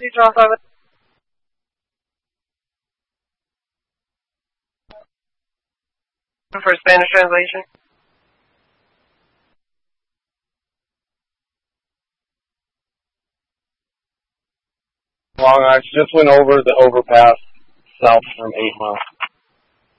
Utah 7. For Spanish translation. Long Arch just went over the overpass south from 8 Mile.